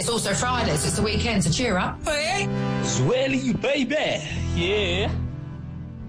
it's also Friday, so it's the weekend, so cheer up. Zwelly, baby. Yeah.